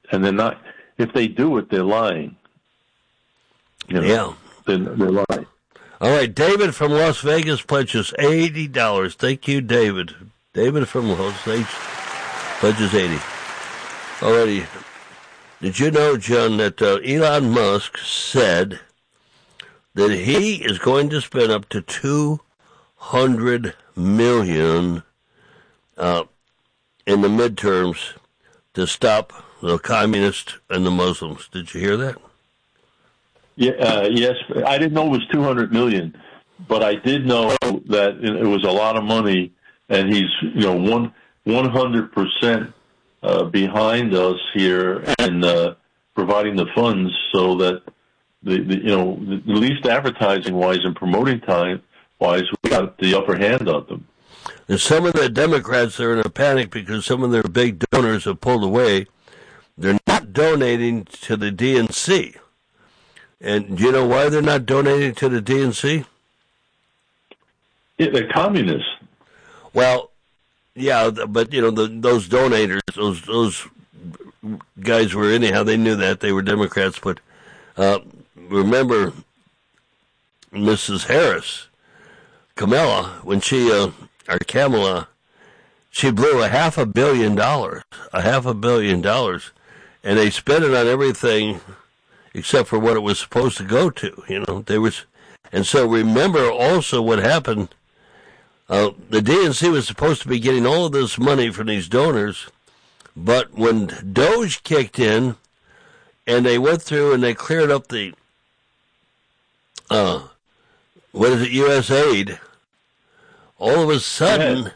and they're not. If they do it, they're lying. Yeah, they're lying. All right, David from Las Vegas pledges $80. Thank you, David. David from Las Vegas pledges $80. Alrighty. Did you know, John, that Elon Musk said that he is going to spend up to $200 million in the midterms to stop the communists and the Muslims? Did you hear that? Yeah, yes. I didn't know it was $200 million, but I did know that it was a lot of money, and he's 100% behind us here and providing the funds so that the least advertising wise and promoting time wise, we got the upper hand on them. And some of the Democrats are in a panic because some of their big donors have pulled away. They're not donating to the DNC. And do you know why they're not donating to the DNC? Yeah, they're communists. Well, yeah, but those donators, those guys were anyhow. They knew that they were Democrats. But remember, Mrs. Harris, Kamala, when she blew $500 million, $500 million, and they spent it on everything except for what it was supposed to go to. And so remember also what happened. The DNC was supposed to be getting all of this money from these donors, but when Doge kicked in, and they went through and they cleared up the USAID, all of a sudden,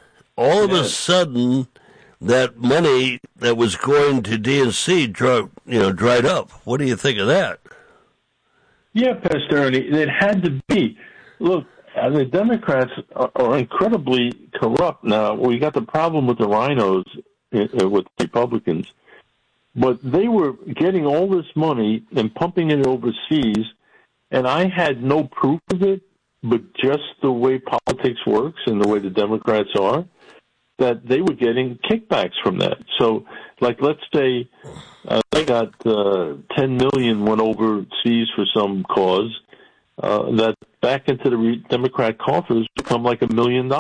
that money that was going to DNC dried up. What do you think of that? Yeah, Pastor Ernie, it had to be. Look, the Democrats are incredibly corrupt now. We got the problem with the rhinos with Republicans, but they were getting all this money and pumping it overseas, and I had no proof of it, but just the way politics works and the way the Democrats are, that they were getting kickbacks from that. So, like, let's say they got $10 million went overseas for some cause, that back into the Democrat coffers become like $1 million.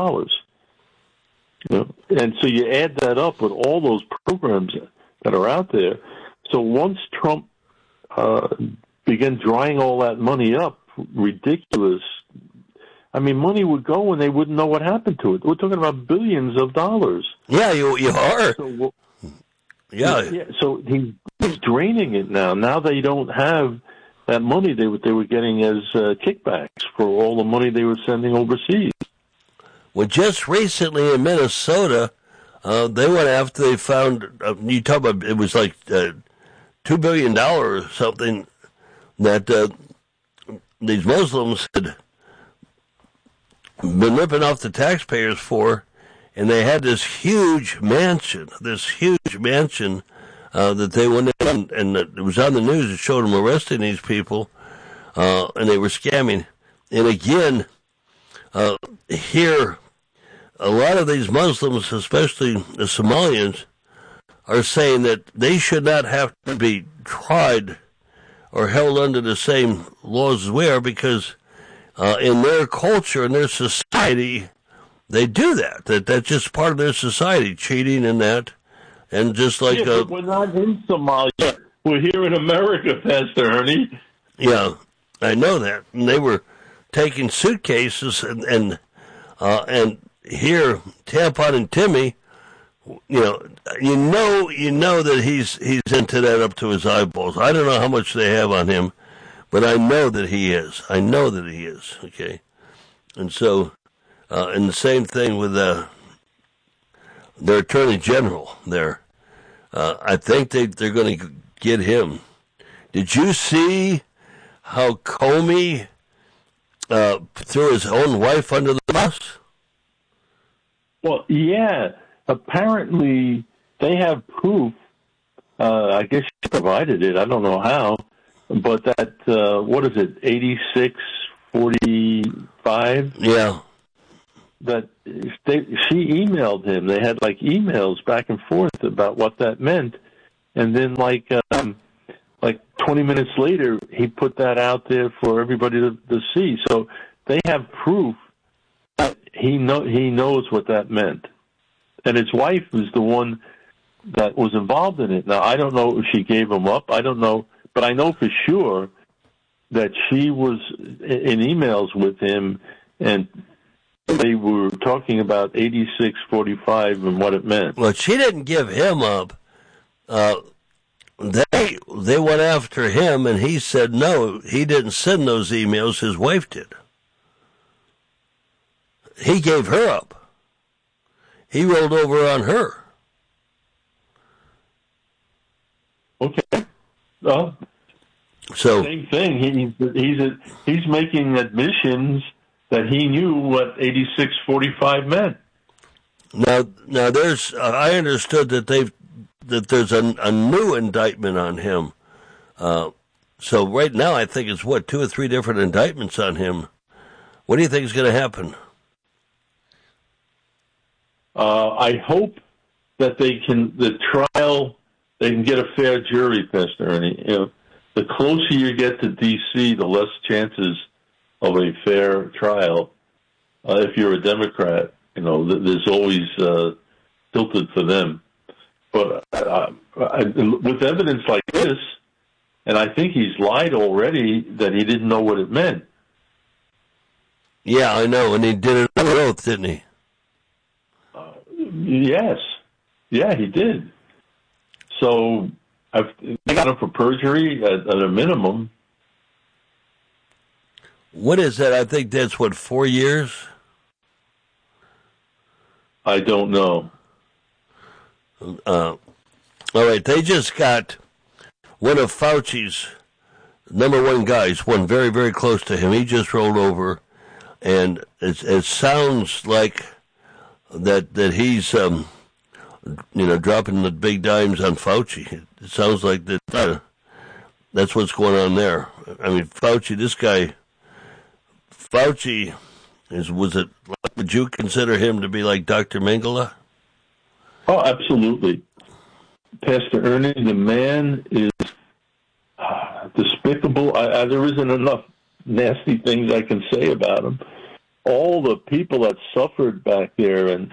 And so you add that up with all those programs that are out there. So once Trump began drying all that money up, ridiculous. I mean, money would go and they wouldn't know what happened to it. We're talking about billions of dollars. Yeah, you are. So, so he's draining it now. Now they don't have that money they were getting as kickbacks for all the money they were sending overseas. Well, just recently in Minnesota, they went after they found, you talk about, it was like $2 billion or something that these Muslims had been ripping off the taxpayers for, and they had this huge mansion that they went in, and it was on the news. It showed them arresting these people, and they were scamming. And again, here, a lot of these Muslims, especially the Somalians, are saying that they should not have to be tried or held under the same laws as we are, because in their culture and their society, they do that. That's just part of their society, cheating and that. And just like... but we're not in Somalia. We're here in America, Pastor Ernie. Yeah, I know that. And they were taking suitcases and here, Tampon and Timmy, you know that he's into that up to his eyeballs. I don't know how much they have on him, but I know that he is. Okay? And so, and the same thing with their attorney general there. I think they're going to get him. Did you see how Comey threw his own wife under the bus? Well, yeah. Apparently, they have proof. I guess she provided it. I don't know how. But that, what is it, 8645? Yeah. That she emailed him. They had like emails back and forth about what that meant. and then like 20 minutes later, he put that out there for everybody to see. So they have proof that he knows what that meant, and his wife was the one that was involved in it. Now, I don't know if she gave him up. I don't know, but I know for sure that she was in emails with him, and they were talking about 8645 and what it meant. Well, she didn't give him up. They went after him, and he said no, he didn't send those emails. His wife did. He gave her up. He rolled over on her. Okay. Well, so same thing. He's making admissions that he knew what 8645 meant. Now there's I understood that there's a new indictment on him. So right now I think it's 2 or 3 different indictments on him. What do you think is going to happen? I hope that they can get a fair jury, Pastor Ernie. You know, the closer you get to D.C., the less chances of a fair trial. If you're a Democrat, you know, there's always tilted for them. But with evidence like this, and I think he's lied already that he didn't know what it meant. Yeah, I know, and he did it under oath, didn't he? Yes. Yeah, he did. So they got him for perjury at a minimum. What is that? I think that's 4 years? I don't know. All right, they just got one of Fauci's number one guys, one very, very close to him. He just rolled over, and it sounds like that he's dropping the big dimes on Fauci. It sounds like that that's what's going on there. I mean, Fauci would you consider him to be like Dr. Mengele? Oh, absolutely. Pastor Ernie, the man is despicable. There isn't enough nasty things I can say about him. All the people that suffered back there, and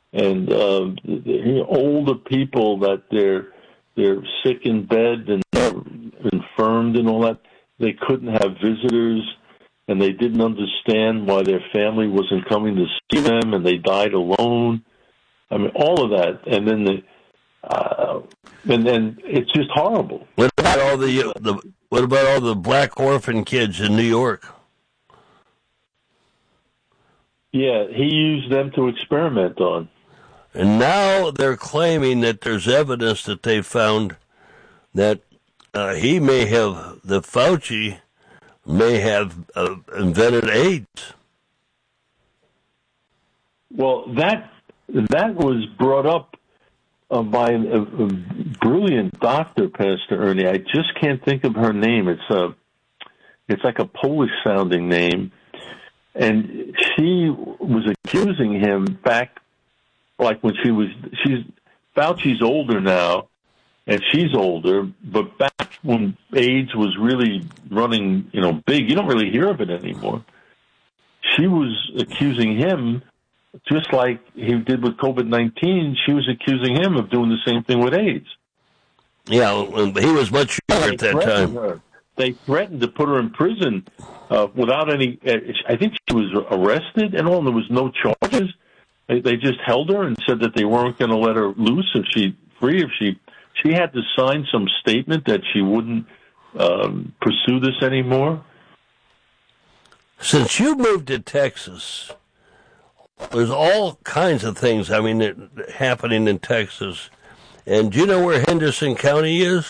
the older people that they're sick in bed and infirmed and all that, they couldn't have visitors, and they didn't understand why their family wasn't coming to see them, and they died alone. I mean, all of that, and then it's just horrible. What about all the black orphan kids in New York? Yeah, he used them to experiment on. And now they're claiming that there's evidence that they found that Fauci may have invented AIDS. Well, that was brought up by a brilliant doctor, Pastor Ernie. I just can't think of her name. It's like a Polish-sounding name. And she was accusing him back, like when Fauci's older now, and she's older, but back when AIDS was really running, big, you don't really hear of it anymore. She was accusing him, just like he did with COVID-19, she was accusing him of doing the same thing with AIDS. Yeah, he was much younger at that time. They threatened to put her in prison without any. I think she was arrested and all, and there was no charges. They just held her and said that they weren't going to let her loose if she had to sign some statement that she wouldn't pursue this anymore. Since you moved to Texas, there's all kinds of things, happening in Texas. And do you know where Henderson County is?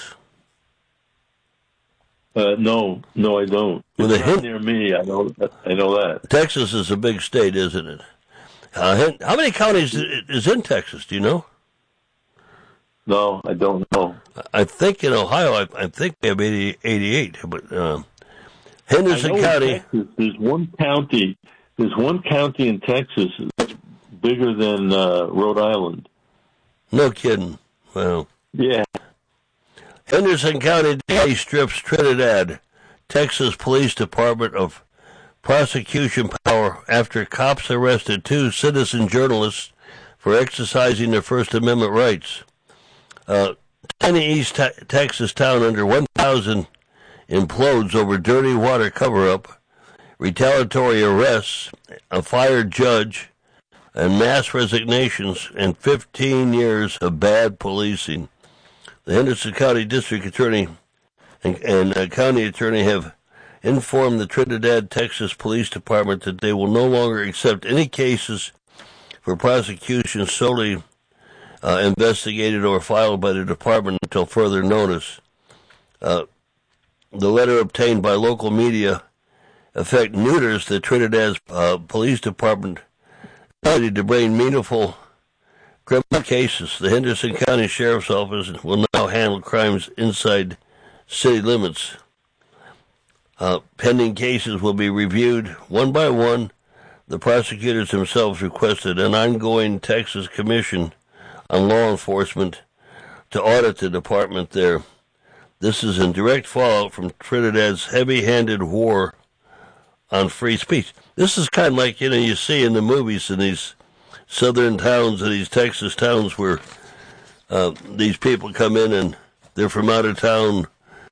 No, I don't. It's not near me. I know that. Texas is a big state, isn't it? How many counties is in Texas? Do you know? No, I don't know. I think in Ohio, I think we have 88, but Henderson County. Texas, there's one county in Texas that's bigger than Rhode Island. No kidding. Well, yeah. Henderson County DA strips Trinidad, Texas Police Department of prosecution power after cops arrested 2 citizen journalists for exercising their First Amendment rights. Tiny East Texas town under 1,000 implodes over dirty water cover-up, retaliatory arrests, a fired judge, and mass resignations, and 15 years of bad policing. The Henderson County District Attorney and County Attorney have informed the Trinidad, Texas Police Department that they will no longer accept any cases for prosecution solely investigated or filed by the department until further notice. The letter obtained by local media effect neuters the Trinidad's police department ability to bring meaningful criminal cases. The Henderson County Sheriff's Office will now handle crimes inside city limits. Pending cases will be reviewed one by one. The prosecutors themselves requested an ongoing Texas Commission on Law Enforcement to audit the department there. This is in direct fallout from Trinidad's heavy-handed war on free speech. This is kind of like, you see in the movies in these southern towns and these Texas towns where these people come in and they're from out of town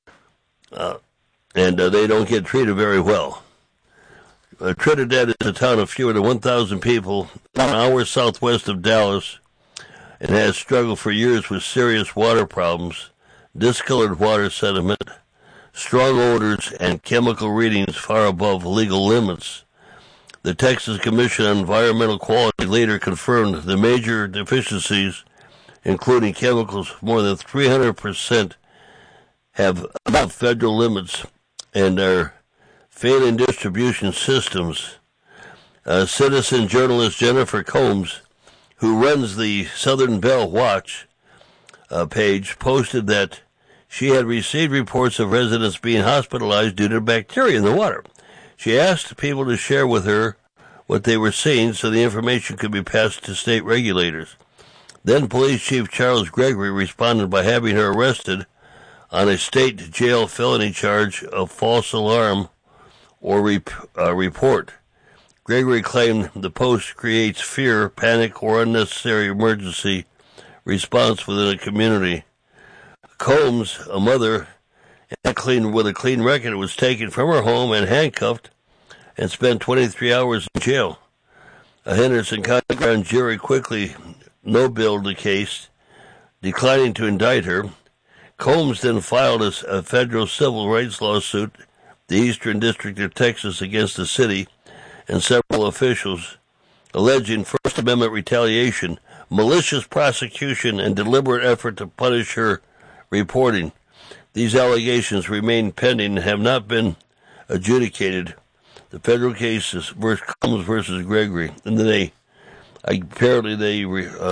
and they don't get treated very well. Trinidad is a town of fewer than 1,000 people, an hour southwest of Dallas, and has struggled for years with serious water problems, discolored water sediment, strong odors, and chemical readings far above legal limits. The Texas Commission on Environmental Quality later confirmed the major deficiencies, including chemicals more than 300%, have above federal limits and are failing distribution systems. Citizen journalist Jennifer Combs, who runs the Southern Bell Watch page, posted that she had received reports of residents being hospitalized due to bacteria in the water. She asked people to share with her what they were seeing so the information could be passed to state regulators. Then Police Chief Charles Gregory responded by having her arrested on a state jail felony charge of false alarm or report. Gregory claimed the post creates fear, panic, or unnecessary emergency response within a community. Combs, a mother with a clean record, was taken from her home and handcuffed and spent 23 hours in jail. A Henderson County grand jury quickly no-billed the case, declining to indict her. Combs then filed a federal civil rights lawsuit, the Eastern District of Texas, against the city and several officials, alleging First Amendment retaliation, malicious prosecution, and deliberate effort to punish her reporting. These allegations remain pending and have not been adjudicated. The federal case is Combs versus Gregory, and then they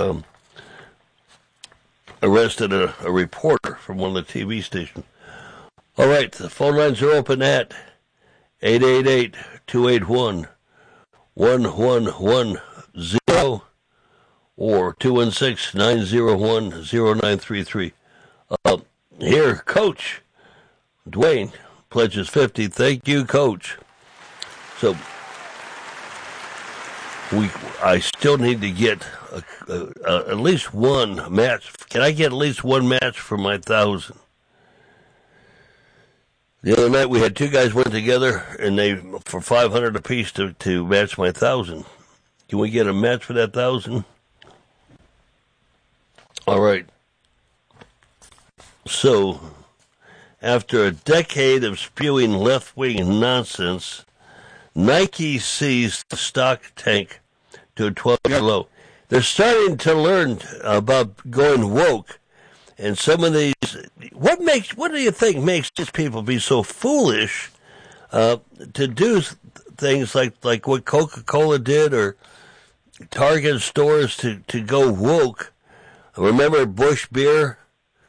arrested a reporter from one of the TV stations. All right, the phone lines are open at 888-281-1110 or 216-901-0933. Here, Coach Dwayne pledges 50. Thank you, Coach. So I still need to get at least one match. Can I get at least one match for my 1,000? The other night we had 2 guys went together and they for $500 apiece to match my 1,000. Can we get a match for that 1,000? All right. So, after a decade of spewing left-wing nonsense, Nike sees the stock tank to a 12-year low. They're starting to learn about going woke, and some of these. What do you think makes these people be so foolish to do things like what Coca-Cola did or Target stores to go woke? Remember Busch Beer?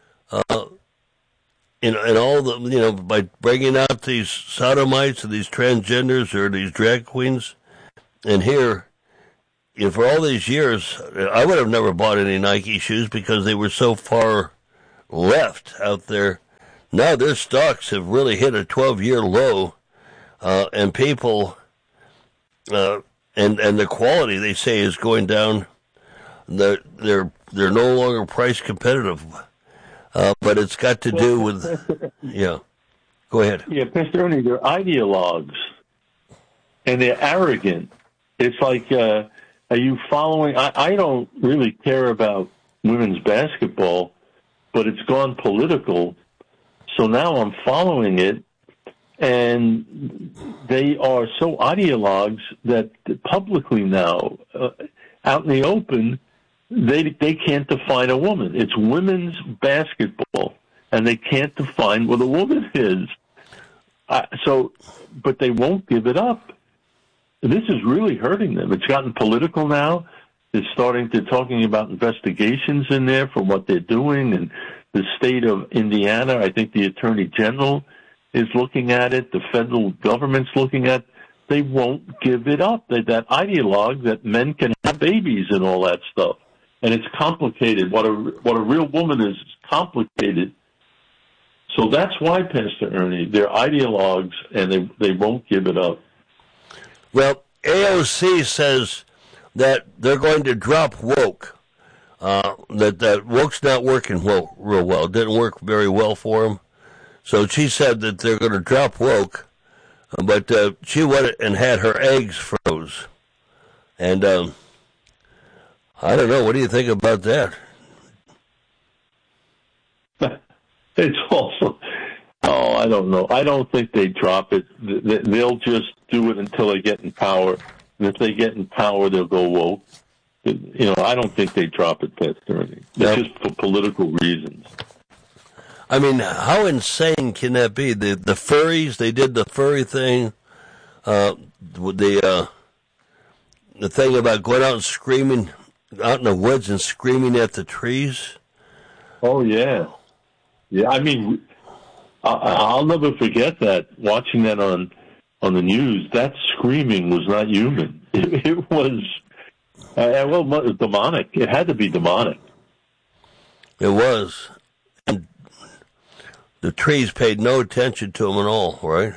And all the, by bringing out these sodomites and these transgenders or these drag queens. And here, for all these years, I would have never bought any Nike shoes because they were so far left out there. now their stocks have really hit a 12-year low, and people, and the quality they say is going down. They're no longer price competitive, but it's got to do with Go ahead. Yeah, Pastor Ernie, they're ideologues, and they're arrogant. It's like, are you following? I don't really care about women's basketball, but it's gone political, so now I'm following it, and they are so ideologues that publicly now, out in the open, they can't define a woman. It's women's basketball, and they can't define what a woman is. But they won't give it up. This is really hurting them. It's gotten political now. They're starting to talking about investigations in there for what they're doing, and the state of Indiana, I think the Attorney General is looking at it. The federal government's looking at it. They won't give it up. They're that ideologue that men can have babies and all that stuff. And it's complicated. What a real woman is complicated. So that's why, Pastor Ernie, they're ideologues, and they won't give it up. Well, AOC says that they're going to drop woke. That woke's not working real well. It didn't work very well for them. So she said that they're going to drop woke, but she went and had her eggs froze. And I don't know. What do you think about that? It's also, I don't know. I don't think they drop it. They'll just do it until they get in power. And if they get in power, they'll go woke. I don't think they drop it, Pastor Ernie. It's just for political reasons. I mean, how insane can that be? The furries, they did the furry thing. The thing about going out and screaming out in the woods and screaming at the trees. Oh, yeah. Yeah, I mean, I'll never forget that, watching that on the news. That screaming was not human. It was, demonic. It had to be demonic. It was. And the trees paid no attention to them at all, right?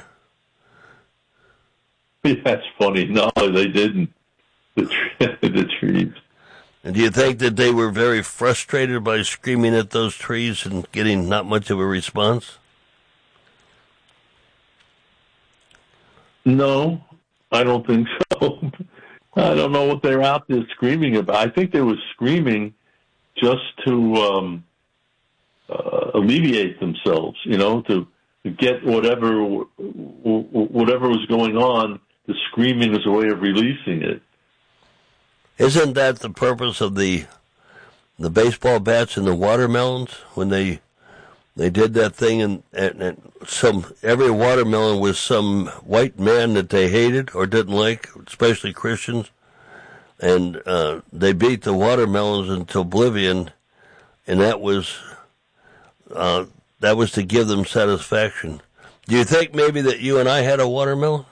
Yeah, that's funny. No, they didn't. The trees. And do you think that they were very frustrated by screaming at those trees and getting not much of a response? No, I don't think so. I don't know what they're out there screaming about. I think they were screaming just to alleviate themselves, to get whatever was going on. The screaming is a way of releasing it. Isn't that the purpose of the baseball bats and the watermelons when they did that thing and every watermelon was some white man that they hated or didn't like, especially Christians, and they beat the watermelons into oblivion, and that was to give them satisfaction. Do you think maybe that you and I had a watermelon?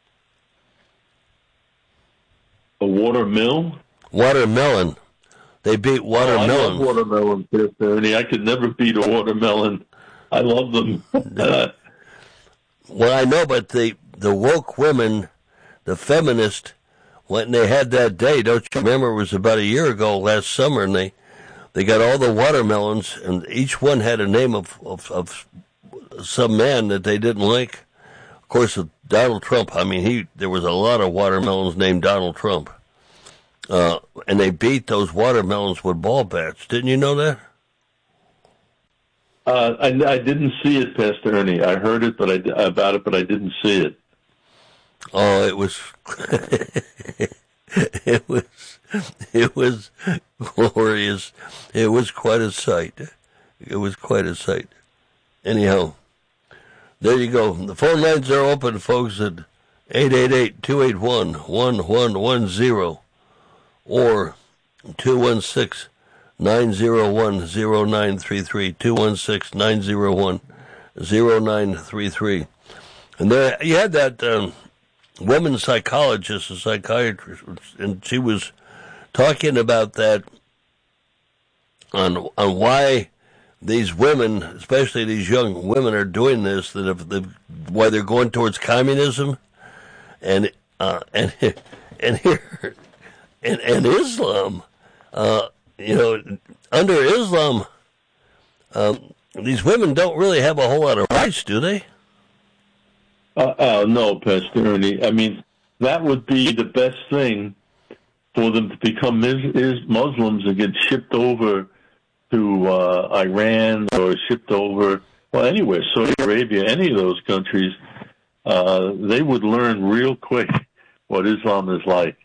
A watermill? Watermelon. They beat watermelons. I love watermelons, Ernie. I could never beat a watermelon. I love them. Well, I know, but the woke women, the feminists, when they had that day, don't you remember? It was about a year ago, last summer, and they got all the watermelons, and each one had a name of some man that they didn't like. Of course, Donald Trump. I mean, there was a lot of watermelons named Donald Trump, and they beat those watermelons with ball bats. Didn't you know that? I didn't see it, Pastor Ernie. I heard it, but I didn't see it. Oh, it was, it was glorious. It was quite a sight. Anyhow, there you go. The phone lines are open, folks, at 888-281-1110 or 216-901-0933, 216-901-0933. And there you had that woman psychologist, a psychiatrist, and she was talking about that on why these women, especially these young women, are doing this. Why they're going towards communism, and here and Islam. Under Islam, these women don't really have a whole lot of rights, do they? No, Pastor Ernie. I mean, that would be the best thing for them to become Muslims and get shipped over to Iran or shipped over, well, anywhere, Saudi Arabia, any of those countries. They would learn real quick what Islam is like.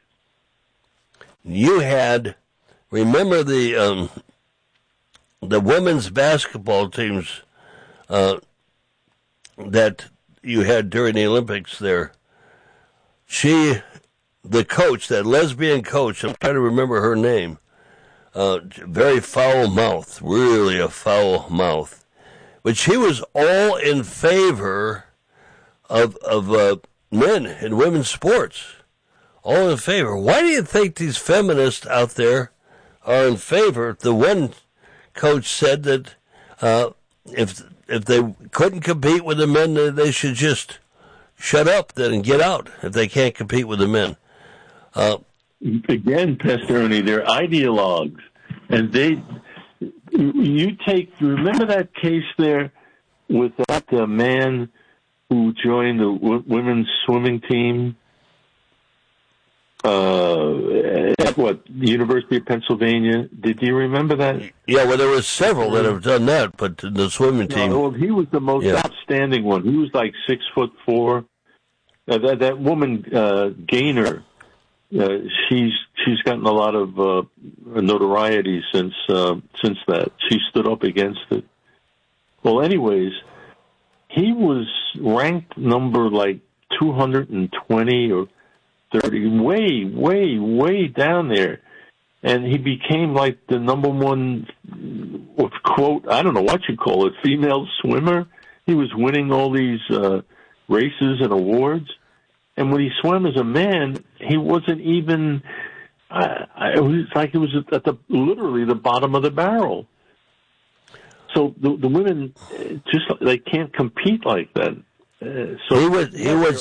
Remember the women's basketball teams that you had during the Olympics there. The coach, that lesbian coach, I'm trying to remember her name, very foul mouth, really a foul mouth. But she was all in favor of men and women's sports. All in favor. Why do you think these feminists out there are in favor? The one coach said that if they couldn't compete with the men, they should just shut up then and get out if they can't compete with the men. Again, Pastor Ernie, they're ideologues. And remember that case there with that man who joined the women's swimming team? At the University of Pennsylvania? Did you remember that? Yeah, well, there was several that have done that, but the swimming team. Well, he was the most outstanding one. He was like 6'4". That woman, Gaynor, she's gotten a lot of notoriety since that. She stood up against it. Well, anyways, he was ranked number like 220 or 30, way down there. And he became like the number one, quote, I don't know what you call it, female swimmer. He was winning all these races and awards. And when he swam as a man, he wasn't even, it was like he was at literally the bottom of the barrel. So the women just, they can't compete like that. So he was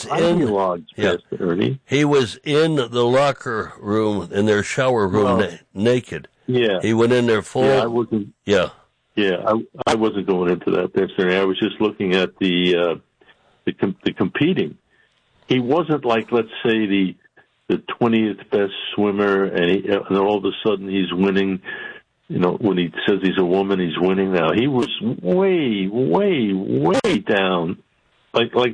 in the locker room, in their shower room, naked. Yeah, he went in there full. Yeah, I wasn't. Yeah, I wasn't going into that, Pastor. I was just looking at the competing. He wasn't like, let's say, the 20th best swimmer, and all of a sudden he's winning. When he says he's a woman, he's winning. Now he was way down. Like at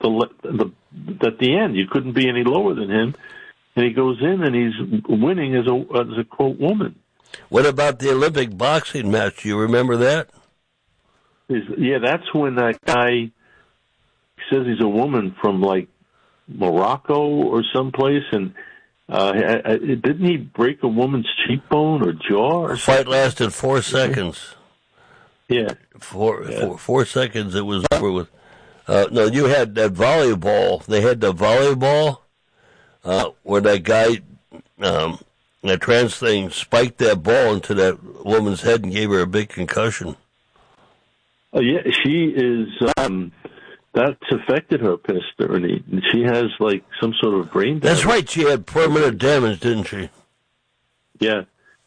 the end, you couldn't be any lower than him, and he goes in and he's winning as a quote woman. What about the Olympic boxing match? Do you remember that? Yeah, that's when that guy says he's a woman from like Morocco or someplace, and didn't he break a woman's cheekbone or jaw? The fight lasted 4 seconds. Yeah, 4 seconds. It was over with. No, you had that volleyball. They had the volleyball where that guy, that trans thing, spiked that ball into that woman's head and gave her a big concussion. Oh, yeah, she is, that's affected her, Pastor, and she has, like, some sort of brain damage. That's right, she had permanent damage, didn't she? Yeah.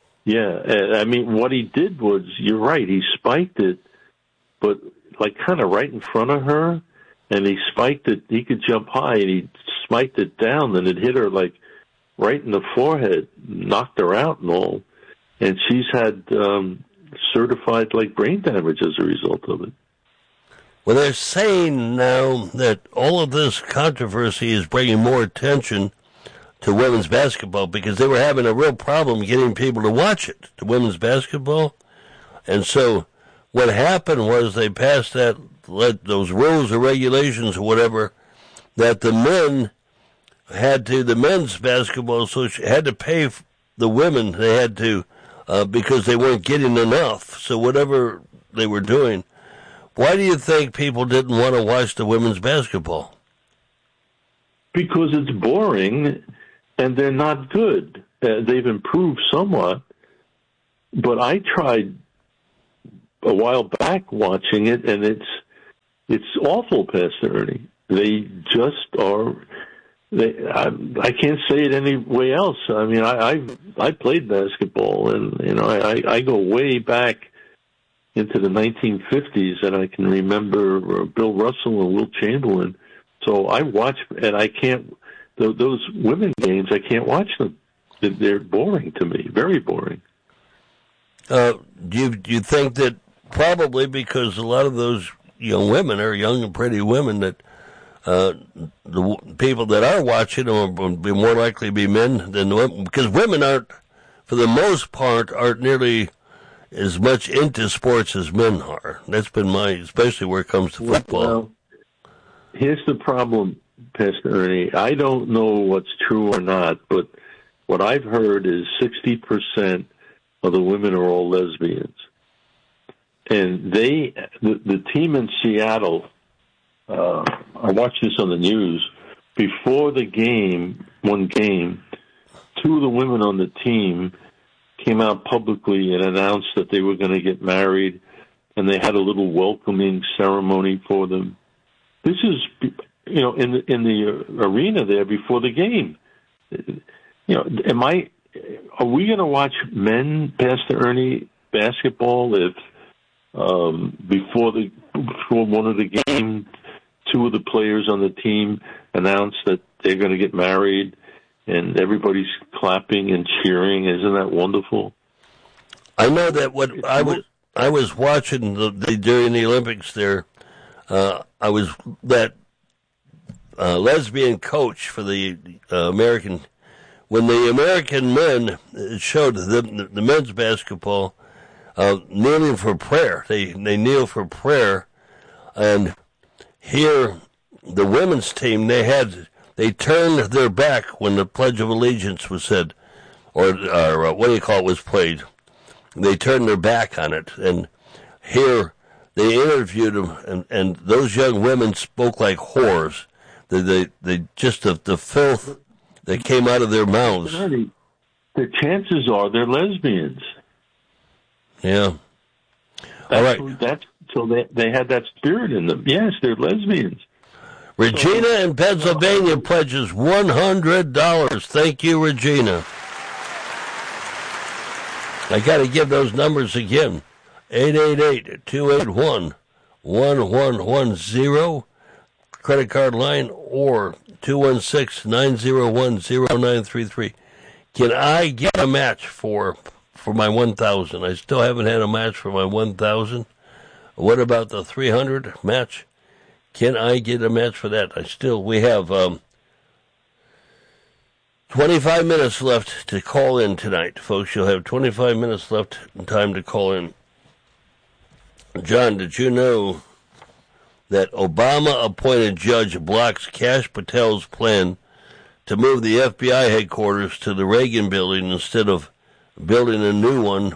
I mean, what he did was, you're right, he spiked it, but, like, kind of right in front of her, and he spiked it, he could jump high, and he spiked it down, and it hit her, like, right in the forehead, knocked her out and all. And she's had certified, like, brain damage as a result of it. Well, they're saying now that all of this controversy is bringing more attention to women's basketball because they were having a real problem getting people to watch it, to women's basketball. And so what happened was they passed those rules or regulations or whatever, that the men's basketball association had to pay the women. They had to, because they weren't getting enough. So whatever they were doing. Why do you think people didn't want to watch the women's basketball? Because it's boring and they're not good. They've improved somewhat, but I tried a while back watching it, and it's awful, Pastor Ernie. They just are. I can't say it any way else. I mean, I played basketball, and I go way back into the 1950s, and I can remember Bill Russell and Wilt Chamberlain. So I watch, and I can't. Those women games, I can't watch them. They're boring to me, very boring. Do you think that probably because a lot of those young women are young and pretty women that the people that are watching them will be more likely to be men than the women, because women aren't, for the most part, aren't nearly as much into sports as men are. That's been especially where it comes to football. Well, here's the problem, Pastor Ernie. I don't know what's true or not, but what I've heard is 60% of the women are all lesbians. And the team in Seattle, I watched this on the news, before the game, one game, two of the women on the team came out publicly and announced that they were going to get married, and they had a little welcoming ceremony for them. This is, in the arena there before the game. Are we going to watch men, Pastor Ernie, basketball if before one of the games, two of the players on the team announced that they're going to get married, and everybody's clapping and cheering? Isn't that wonderful? I know that what I was watching during the Olympics there. I was that lesbian coach for the American. When the American men showed the men's basketball kneeling for prayer, they kneel for prayer, and here the women's team they turned their back when the Pledge of Allegiance was said, or what do you call it, was played. They turned their back on it, and here they interviewed them, and those young women spoke like whores. They just the filth that came out of their mouths. The chances are they're lesbians. Yeah. All right. So they had that spirit in them. Yes, they're lesbians. Regina in Pennsylvania pledges $100. Thank you, Regina. I got to give those numbers again. 888-281-1110. Credit card line, or 216-901-0933. Can I get a match for my 1,000? I still haven't had a match for my 1,000. What about the 300 match? Can I get a match for that? We have 25 minutes left to call in tonight, folks. You'll have 25 minutes left in time to call in. John, did you know that Obama-appointed judge blocks Kash Patel's plan to move the FBI headquarters to the Reagan building instead of building a new one?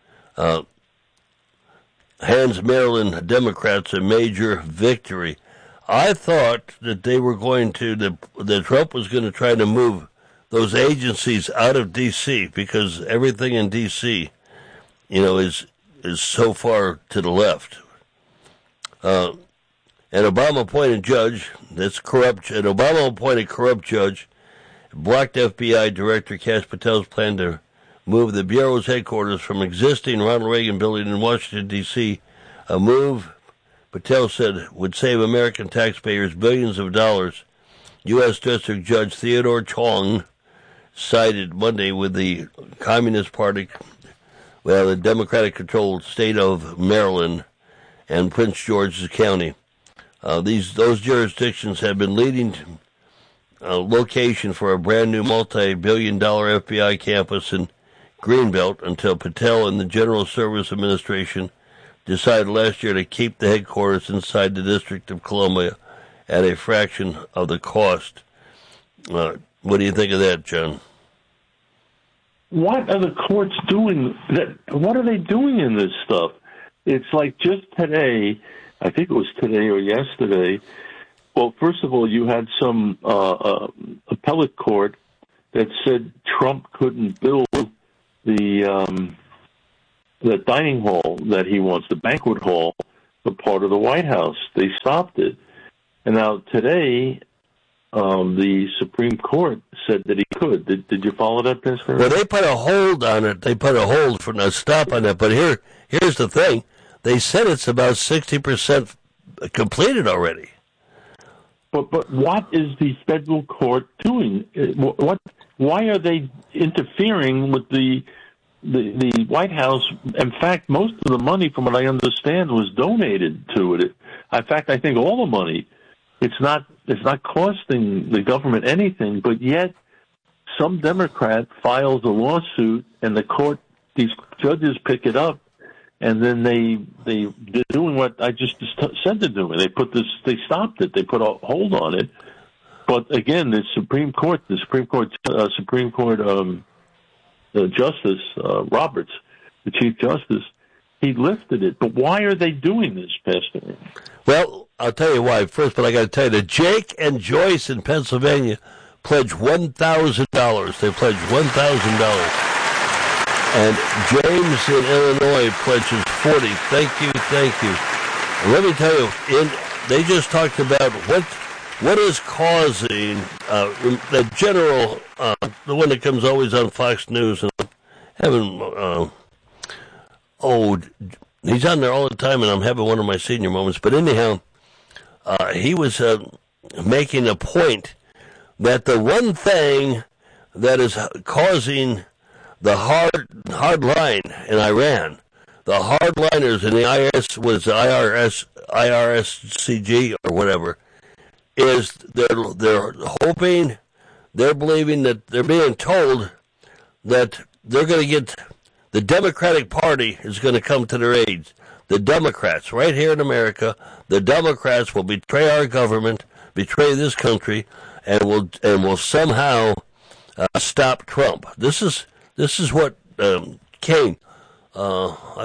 Hands Maryland Democrats a major victory. I thought that they were going to, that Trump was going to try to move those agencies out of D.C. because everything in D.C., is so far to the left. An Obama-appointed judge, an Obama-appointed corrupt judge blocked FBI Director Kash Patel's plan to move the Bureau's headquarters from existing Ronald Reagan building in Washington, D.C., a move Patel said would save American taxpayers billions of dollars. U.S. District Judge Theodore Chong sided Monday with the Communist Party, the Democratic-controlled state of Maryland and Prince George's County. Those jurisdictions have been leading location for a brand new multi-billion-dollar FBI campus in Greenbelt until Patel and the General Service Administration decided last year to keep the headquarters inside the District of Columbia at a fraction of the cost. What do you think of that, John? What are the courts doing? What are they doing in this stuff? It's like just today, I think it was today or yesterday. Well, first of all, you had some appellate court that said Trump couldn't build the the dining hall that he wants, the banquet hall, the part of the White House. They stopped it. And now today, the Supreme Court said that he could. Did you follow that, Pastor? Well, they put a hold on it. They put a hold for a stop on it. But here's the thing. They said it's about 60% completed already. But what is the federal court doing? Why are they interfering with the White House? In fact, most of the money, from what I understand, was donated to it. In fact, I think all the money. It's not costing the government anything, but yet some Democrat files a lawsuit, and these judges pick it up, and then they're doing what I just said they're doing. They stopped it. They put a hold on it. But again, the Supreme Court Justice Roberts, the Chief Justice, he lifted it. But why are they doing this, Pastor? Well, I'll tell you why first, but I got to tell you that Jake and Joyce in Pennsylvania pledged $1,000. They pledged $1,000. And James in Illinois pledges $40. Thank you. And let me tell you, they just talked about what is causing the general, the one that comes always on Fox News, and having he's on there all the time, and I'm having one of my senior moments. But anyhow, he was making a point that the one thing that is causing the hard line in Iran, the hardliners in the IRSCG or whatever, is they're hoping, they're believing that they're being told that they're going to get. The Democratic Party is going to come to their aid. The Democrats, right here in America, the Democrats will betray our government, betray this country, and will somehow stop Trump. This is what Kane. I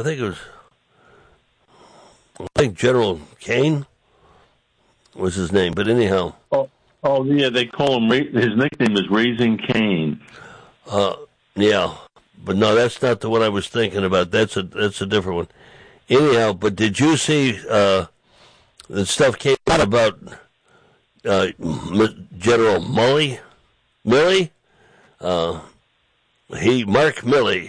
think General Kane was his name. But anyhow. Oh yeah, they call him. His nickname is Raising Kane. Yeah. But no, that's not the one I was thinking about. That's a different one. Anyhow, but did you see the stuff came out about General Milley? Mark Milley.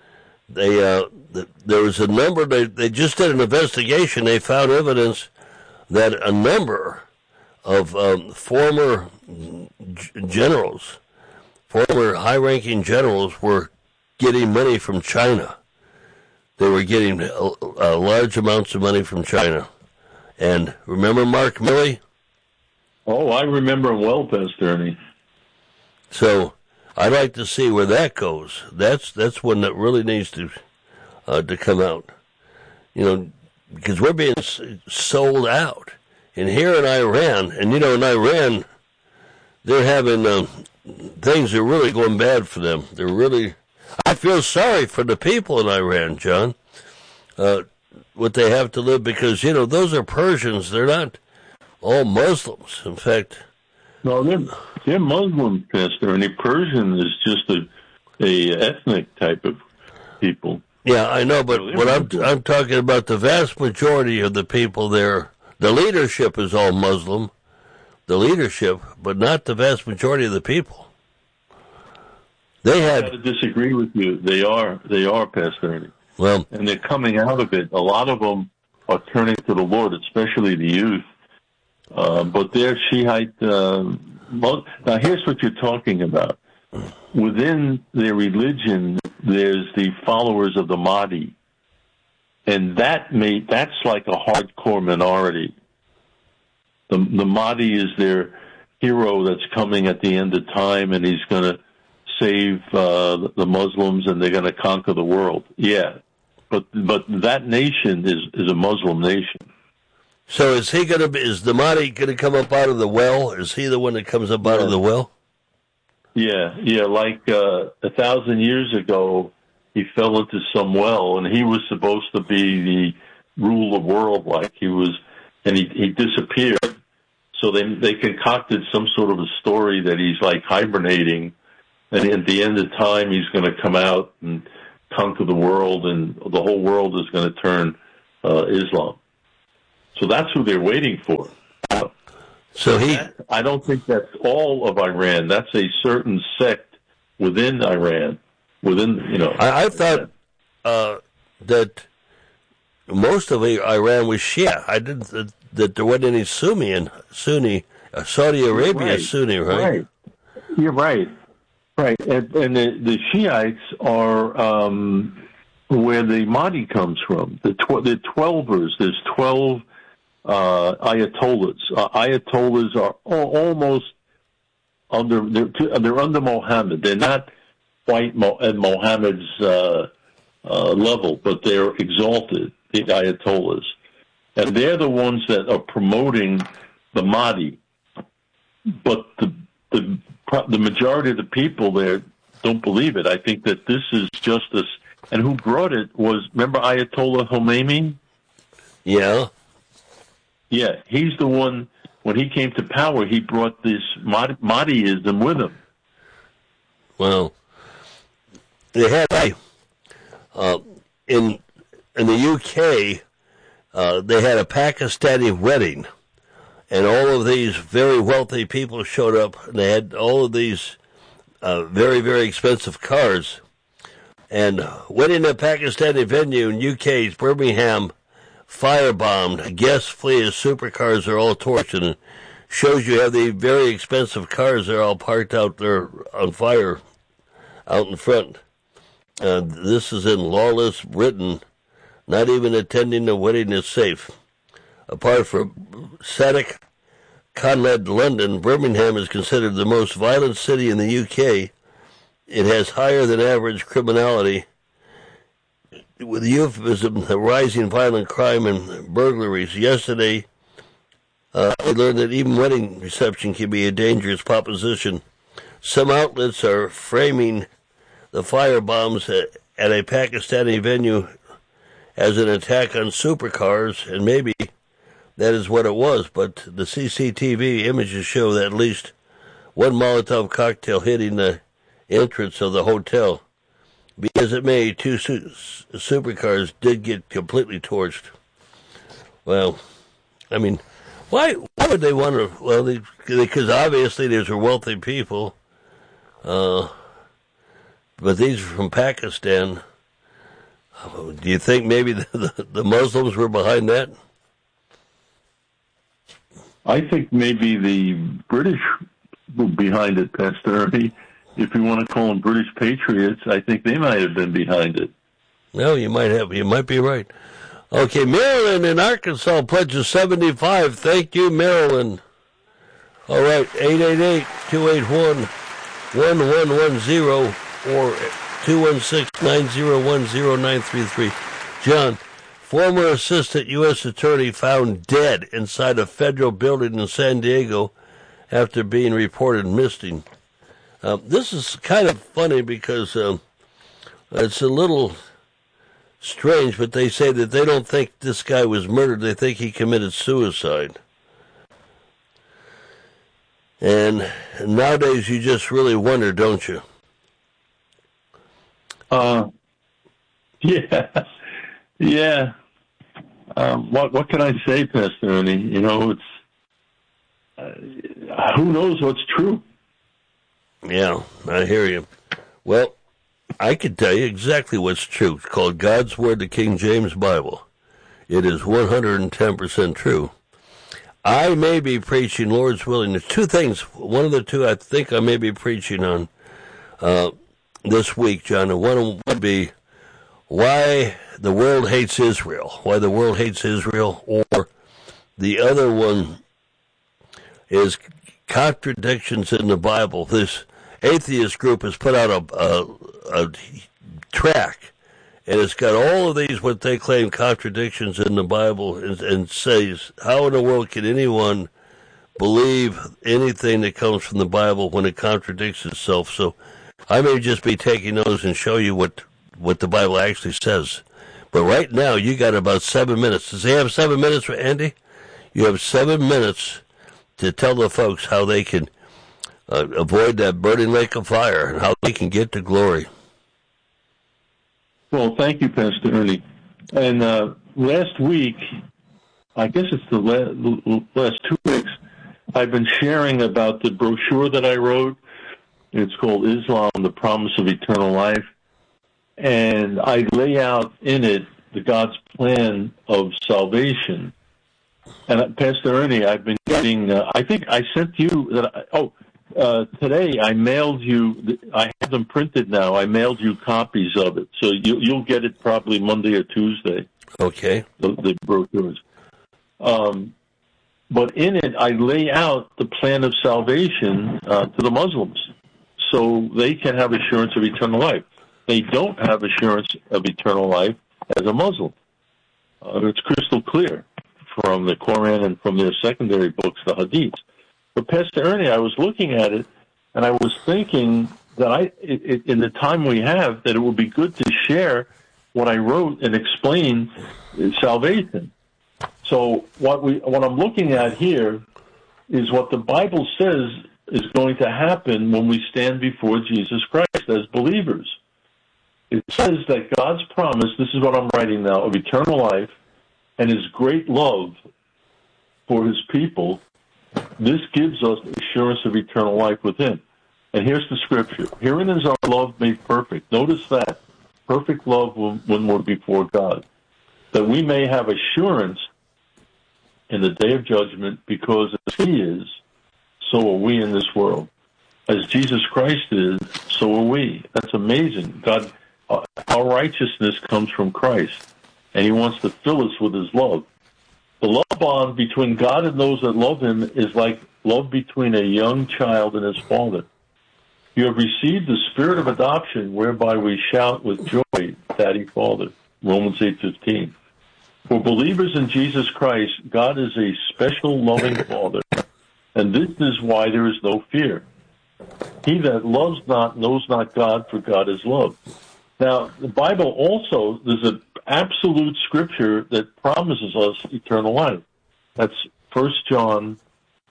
There was a number. They just did an investigation. They found evidence that a number of former generals, former high-ranking generals, were getting money from China. They were getting large amounts of money from China. And remember Mark Milley? Oh, I remember him well, Pastor Ernie. So I'd like to see where that goes. That's one that really needs to come out. Because we're being sold out. And here in Iran, and in Iran, they're having things are really going bad for them. I feel sorry for the people in Iran, John, what they have to live, because, those are Persians. They're not all Muslims. In fact... No, they're Muslims, Pastor, and a Persian is just a ethnic type of people. Yeah, I know, but what I'm talking about, the vast majority of the people there, the leadership is all Muslim, the leadership, but not the vast majority of the people. I got to disagree with you. They are, Pastor Ernie. Well, and they're coming out of it. A lot of them are turning to the Lord, especially the youth. But they're Shiite. Now, here's what you're talking about. Within their religion, there's the followers of the Mahdi, and that's like a hardcore minority. The Mahdi is their hero that's coming at the end of time, and he's going to save the Muslims, and they're going to conquer the world. Yeah, but that nation is a Muslim nation. So is the Mahdi going to come up out of the well? Is he the one that comes up out of the well? Yeah. Like 1,000 years ago, he fell into some well, and he was supposed to be the rule of world, like he was, and he disappeared. So they concocted some sort of a story that he's like hibernating, and at the end of time he's going to come out and conquer the world and the whole world is going to turn Islam. So that's who they're waiting for. I don't think that's all of Iran. That's a certain sect within Iran. I thought that most of Iran was Shia. I didn't that there wasn't any Sunni. Saudi Arabia is Sunni, right? Right. You're right. Right, and the Shiites are where the Mahdi comes from. The 12ers. There's 12 Ayatollahs. Ayatollahs are almost they're under Mohammed. They're not quite at Mohammed's level, but they're exalted. The Ayatollahs, and they're the ones that are promoting the Mahdi. But the majority of the people there don't believe it. I think that this is justice. And who brought it was, remember Ayatollah Khomeini? Yeah. Yeah, he's the one, when he came to power, he brought this Mahdiism with him. Well, they had in the UK, they had a Pakistani wedding. And all of these very wealthy people showed up, and they had all of these very, very expensive cars. And went in a Pakistani venue in UK's Birmingham, firebombed. Guests flee as supercars are all torched, and it shows you have the very expensive cars. They're all parked out there on fire out in front. This is in lawless Britain. Not even attending the wedding is safe. Apart from Sadiq Khan-led London, Birmingham is considered the most violent city in the UK. It has higher than average criminality, with euphemism, the rising violent crime and burglaries. Yesterday, we learned that even wedding reception can be a dangerous proposition. Some outlets are framing the firebombs at a Pakistani venue as an attack on supercars, and maybe that is what it was, but the CCTV images show that at least one Molotov cocktail hitting the entrance of the hotel. Be as it may, two supercars did get completely torched. Well, I mean, why would they want to? Well, because obviously these are wealthy people, but these are from Pakistan. Do you think maybe the Muslims were behind that? I think maybe the British were behind it, Pastor Ernie. If you want to call them British patriots, I think they might have been behind it. Well, you might be right. Okay, Marilyn in Arkansas pledges 75. Thank you, Marilyn. All right, 888-281-1110 or 216-901-0933. John, former assistant U.S. attorney found dead inside a federal building in San Diego after being reported missing. This is kind of funny because it's a little strange, but they say that they don't think this guy was murdered. They think he committed suicide. And nowadays you just really wonder, don't you? Yeah. What can I say, Pastor Ernie? You know, it's who knows what's true. Yeah, I hear you. Well, I can tell you exactly what's true. It's called God's Word, the King James Bible. It is 110% true. I may be preaching, Lord's willing. There's two things. One of the two I think I may be preaching on this week, John. And one would be why the world hates Israel. Why the world hates Israel. Or the other one is contradictions in the Bible. This atheist group has put out a track, and it's got all of these what they claim contradictions in the Bible, and says, how in the world can anyone believe anything that comes from the Bible when it contradicts itself? So I may just be taking those and show you what the Bible actually says. But right now, you got about 7 minutes. Does he have 7 minutes for Andy? You have 7 minutes to tell the folks how they can avoid that burning lake of fire and how they can get to glory. Well, thank you, Pastor Ernie. And last week, I guess it's the last 2 weeks, I've been sharing about the brochure that I wrote. It's called Islam, the Promise of Eternal Life. And I lay out in it the God's plan of salvation. And Pastor Ernie, I've been getting, I think I sent you that, today I mailed you, I have them printed now, I mailed you copies of it. So you'll get it probably Monday or Tuesday. Okay. The brochures. But in it, I lay out the plan of salvation to the Muslims so they can have assurance of eternal life. They don't have assurance of eternal life as a Muslim. It's crystal clear from the Quran and from their secondary books, the Hadiths. But Pastor Ernie, I was looking at it, and I was thinking that in the time we have, that it would be good to share what I wrote and explain salvation. So what I'm looking at here is what the Bible says is going to happen when we stand before Jesus Christ as believers. It says that God's promise, this is what I'm writing now, of eternal life and his great love for his people, this gives us assurance of eternal life with him. And here's the scripture. Herein is our love made perfect. Notice that. Perfect love when we're before God. That we may have assurance in the day of judgment, because as he is, so are we in this world. As Jesus Christ is, so are we. That's amazing. God, our righteousness comes from Christ, and he wants to fill us with his love. The love bond between God and those that love him is like love between a young child and his father. You have received the spirit of adoption, whereby we shout with joy, Daddy, Father. Romans 8:15. For believers in Jesus Christ, God is a special loving Father, and this is why there is no fear. He that loves not knows not God, for God is love. Now, the Bible also, there's an absolute scripture that promises us eternal life. That's 1 John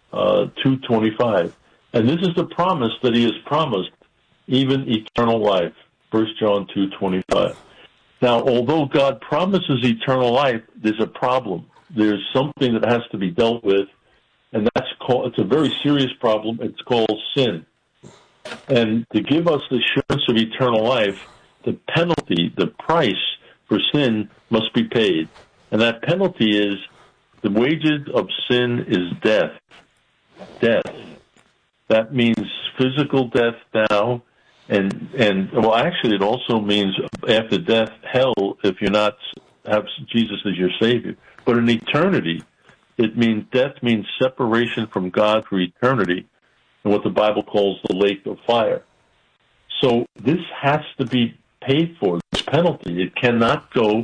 2:25. And this is the promise that he has promised, even eternal life. 1 John 2:25. Now, although God promises eternal life, there's a problem. There's something that has to be dealt with, and it's a very serious problem. It's called sin. And to give us the assurance of eternal life, the penalty, the price for sin must be paid. And that penalty is, the wages of sin is death. Death. That means physical death now, and well, actually, it also means after death, hell, if you're not have Jesus as your Savior. But in eternity, it means death means separation from God for eternity, and what the Bible calls the lake of fire. So this has to be paid for, this penalty. It cannot go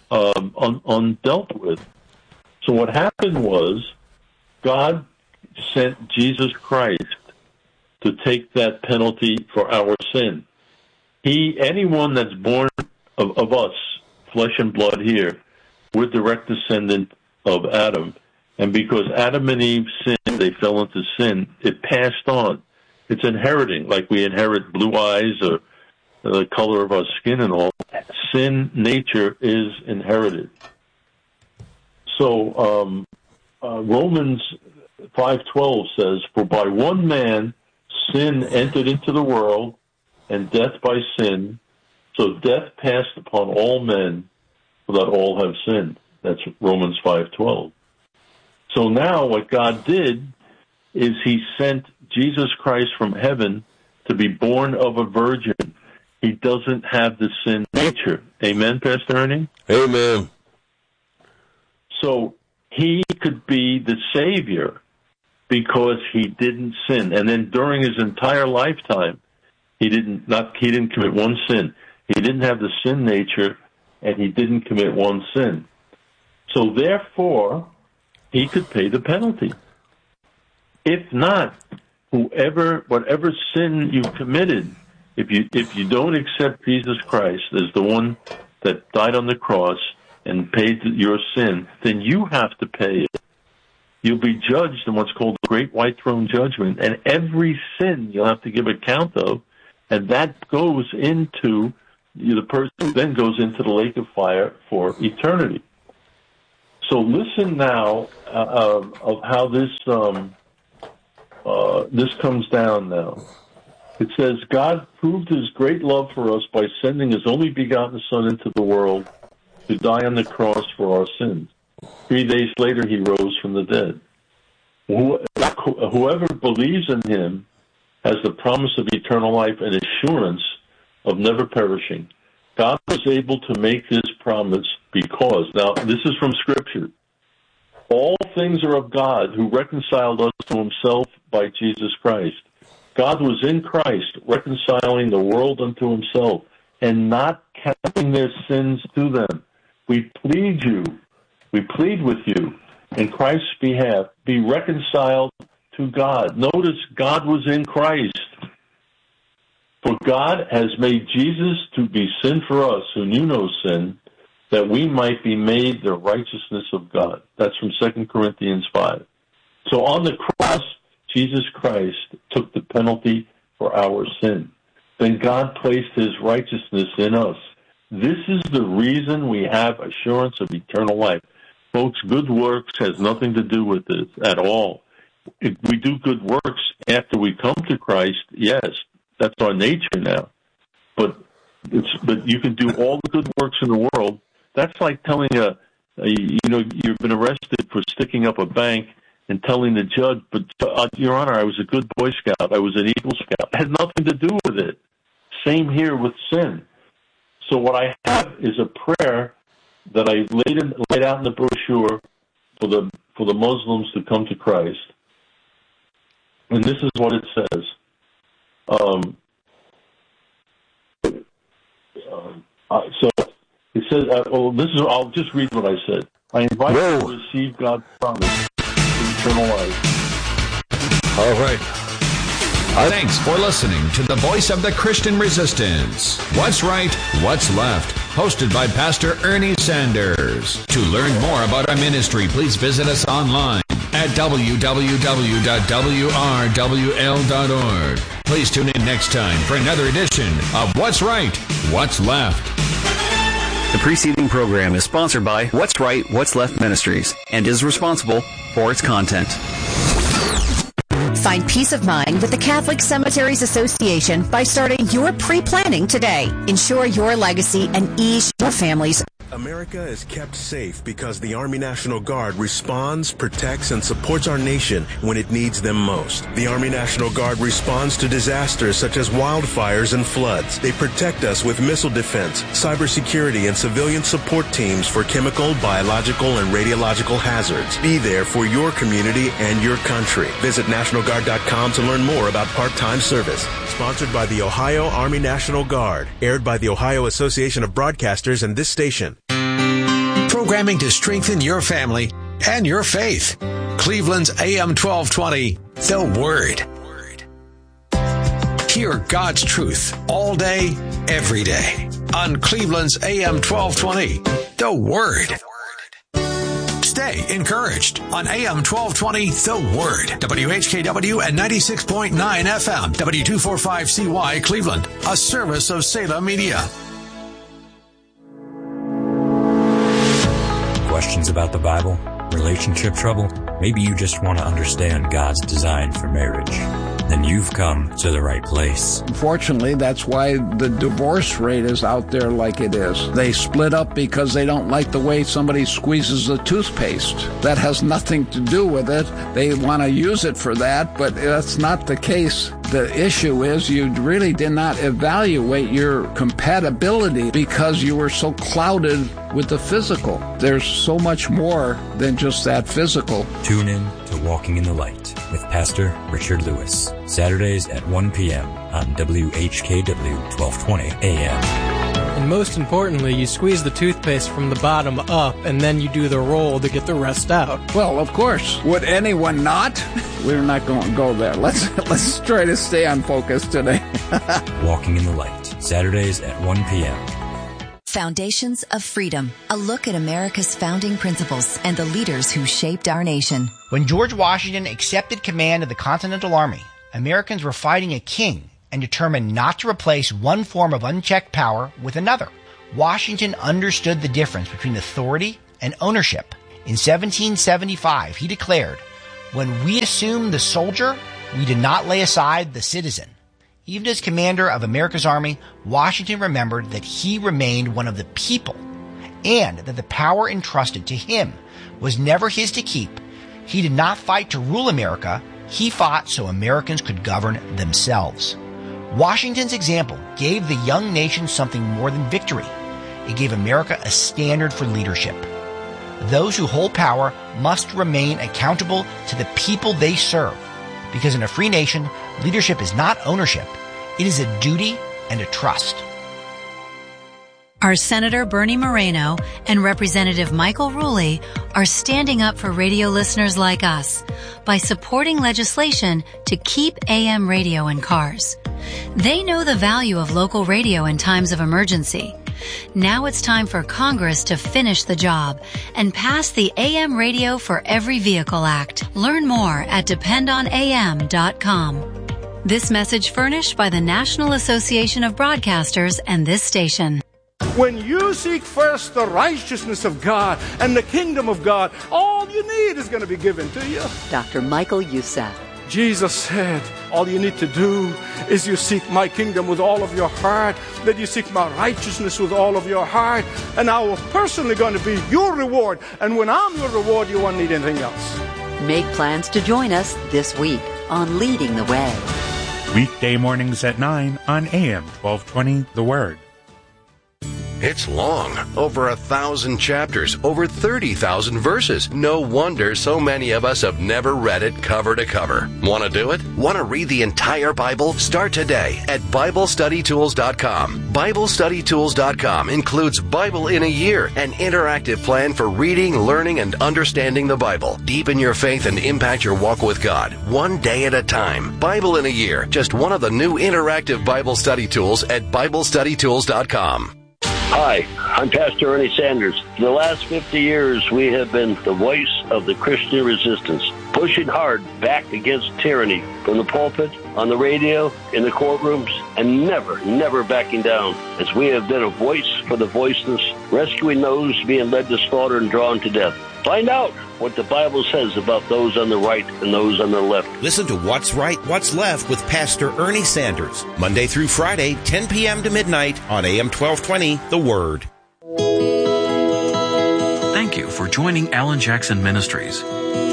undealt with. So what happened was, God sent Jesus Christ to take that penalty for our sin. Anyone that's born of us, flesh and blood here, we're direct descendant of Adam. And because Adam and Eve sinned, they fell into sin, it passed on. It's inheriting, like we inherit blue eyes or the color of our skin and all. Sin nature is inherited. So Romans 5:12 says, for by one man sin entered into the world, and death by sin, so death passed upon all men, for that all have sinned. That's Romans 5:12. So now what God did is he sent Jesus Christ from heaven to be born of a virgin. He doesn't have the sin nature. Amen, Pastor Ernie? Amen. So he could be the Savior because he didn't sin. And then during his entire lifetime, he didn't commit one sin. He didn't have the sin nature, and he didn't commit one sin. So therefore, he could pay the penalty. If not, whatever sin you committed, if you don't accept Jesus Christ as the one that died on the cross and paid your sin, then you have to pay it. You'll be judged in what's called the Great White Throne Judgment, and every sin you'll have to give account of, and that goes into the person then goes into the lake of fire for eternity. So listen now of how this comes down now. It says, God proved his great love for us by sending his only begotten Son into the world to die on the cross for our sins. 3 days later, he rose from the dead. Whoever believes in him has the promise of eternal life and assurance of never perishing. God was able to make this promise because, now this is from Scripture, all things are of God who reconciled us to himself by Jesus Christ. God was in Christ reconciling the world unto himself and not counting their sins to them. We plead with you in Christ's behalf, be reconciled to God. Notice God was in Christ. For God has made Jesus to be sin for us who knew no sin, that we might be made the righteousness of God. That's from 2 Corinthians 5. So on the cross, Jesus Christ took the penalty for our sin. Then God placed his righteousness in us. This is the reason we have assurance of eternal life. Folks, good works has nothing to do with this at all. If we do good works after we come to Christ, yes, that's our nature now. But you can do all the good works in the world. That's like telling you've been arrested for sticking up a bank and telling the judge, but Your Honor, I was a good Boy Scout. I was an Eagle Scout. It had nothing to do with it. Same here with sin. So what I have is a prayer that I laid out in the brochure for the Muslims to come to Christ. And this is what it says. So it says, I'll just read what I said. I invite you to receive God's promise of eternal life. All right. Thanks for listening to the Voice of the Christian Resistance. What's Right, What's Left? Hosted by Pastor Ernie Sanders. To learn more about our ministry, please visit us online at www.wrwl.org. Please tune in next time for another edition of What's Right, What's Left. The preceding program is sponsored by What's Right, What's Left Ministries and is responsible for its content. Find peace of mind with the Catholic Cemeteries Association by starting your pre-planning today. Ensure your legacy and ease your family's. America is kept safe because the Army National Guard responds, protects, and supports our nation when it needs them most. The Army National Guard responds to disasters such as wildfires and floods. They protect us with missile defense, cybersecurity, and civilian support teams for chemical, biological, and radiological hazards. Be there for your community and your country. Visit NationalGuard.com to learn more about part-time service. Sponsored by the Ohio Army National Guard. Aired by the Ohio Association of Broadcasters and this station. Programming to strengthen your family and your faith. Cleveland's AM 1220, The Word. Hear God's truth all day, every day. On Cleveland's AM 1220, The Word. Stay encouraged on AM 1220, The Word. WHKW and 96.9 FM. W245CY Cleveland. A service of Salem Media. Questions about the Bible? Relationship trouble? Maybe you just want to understand God's design for marriage. Then you've come to the right place. Unfortunately, that's why the divorce rate is out there like it is. They split up because they don't like the way somebody squeezes the toothpaste. That has nothing to do with it. They want to use it for that, but that's not the case. The issue is you really did not evaluate your compatibility because you were so clouded with the physical. There's so much more than just that physical. Tune in to Walking in the Light with Pastor Richard Lewis. Saturdays at 1 p.m. on WHKW 1220 AM. And most importantly, you squeeze the toothpaste from the bottom up, and then you do the roll to get the rest out. Well, of course. Would anyone not? We're not going to go there. Let's try to stay on focus today. Walking in the Light. Saturdays at 1 p.m. Foundations of Freedom, a look at America's founding principles and the leaders who shaped our nation. When George Washington accepted command of the Continental Army, Americans were fighting a king and determined not to replace one form of unchecked power with another. Washington understood the difference between authority and ownership. In 1775, he declared, "When we assumed the soldier, we did not lay aside the citizen." Even as commander of America's army, Washington remembered that he remained one of the people, and that the power entrusted to him was never his to keep. He did not fight to rule America. He fought so Americans could govern themselves. Washington's example gave the young nation something more than victory. It gave America a standard for leadership. Those who hold power must remain accountable to the people they serve, because in a free nation, leadership is not ownership. It is a duty and a trust. Our Senator Bernie Moreno and Representative Michael Rulli are standing up for radio listeners like us by supporting legislation to keep AM radio in cars. They know the value of local radio in times of emergency. Now it's time for Congress to finish the job and pass the AM Radio for Every Vehicle Act. Learn more at dependonam.com. This message furnished by the National Association of Broadcasters and this station. When you seek first the righteousness of God and the kingdom of God, all you need is going to be given to you. Dr. Michael Youssef. Jesus said, all you need to do is you seek my kingdom with all of your heart, that you seek my righteousness with all of your heart, and I will personally going to be your reward. And when I'm your reward, you won't need anything else. Make plans to join us this week on Leading the Way. Weekday mornings at 9 on AM 1220, The Word. It's long, over 1,000 chapters, over 30,000 verses. No wonder so many of us have never read it cover to cover. Want to do it? Want to read the entire Bible? Start today at BibleStudyTools.com. BibleStudyTools.com includes Bible in a Year, an interactive plan for reading, learning, and understanding the Bible. Deepen your faith and impact your walk with God, one day at a time. Bible in a Year, just one of the new interactive Bible study tools at BibleStudyTools.com. Hi, I'm Pastor Ernie Sanders. For the last 50 years, we have been the voice of the Christian resistance, pushing hard back against tyranny from the pulpit, on the radio, in the courtrooms, and never backing down, as we have been a voice for the voiceless, rescuing those being led to slaughter and drawn to death. Find out what the Bible says about those on the right and those on the left. Listen to What's Right, What's Left with Pastor Ernie Sanders, Monday through Friday, 10 p.m. to midnight on AM 1220, The Word. Thank you for joining Alan Jackson Ministries.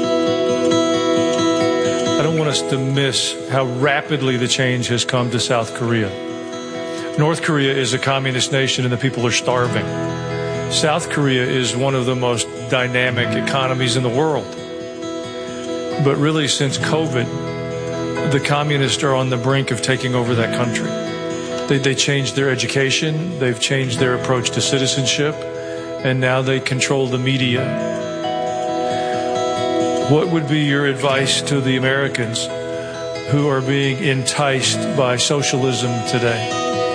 I don't want us to miss how rapidly the change has come to South Korea. North Korea is a communist nation and the people are starving. South Korea is one of the most dynamic economies in the world. But really, since COVID, the communists are on the brink of taking over that country. They changed their education, they've changed their approach to citizenship, and now they control the media. What would be your advice to the Americans who are being enticed by socialism today?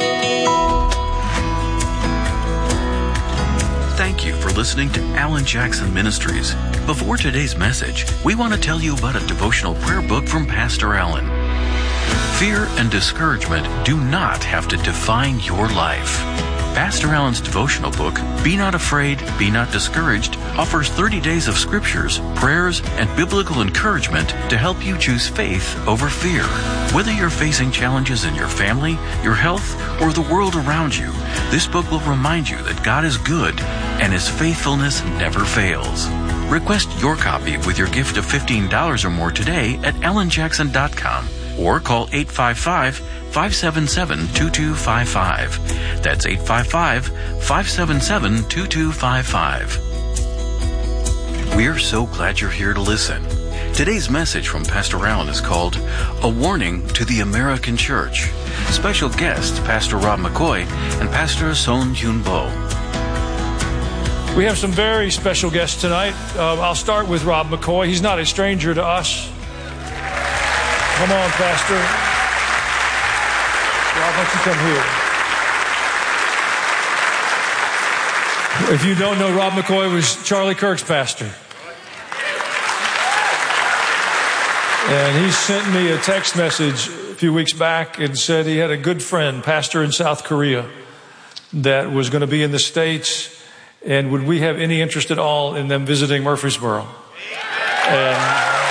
Thank you for listening to Alan Jackson Ministries. Before today's message, we want to tell you about a devotional prayer book from Pastor Alan. Fear and discouragement do not have to define your life. Pastor Alan's devotional book, Be Not Afraid, Be Not Discouraged, offers 30 days of scriptures, prayers, and biblical encouragement to help you choose faith over fear. Whether you're facing challenges in your family, your health, or the world around you, this book will remind you that God is good and His faithfulness never fails. Request your copy with your gift of $15 or more today at alanjackson.com or call 855-577-2255. That's 855-577-2255. We're so glad you're here to listen. Today's message from Pastor Allen is called A Warning to the American Church. Special guests Pastor Rob McCoy and Pastor Son Hyun Bo. We have some very special guests tonight. I'll start with Rob McCoy. He's not a stranger to us. Come on, Pastor. Rob, why don't you come here? If you don't know, Rob McCoy was Charlie Kirk's pastor. And he sent me a text message few weeks back and said he had a good friend, pastor in South Korea, that was going to be in the States, and would we have any interest at all in them visiting Murfreesboro? And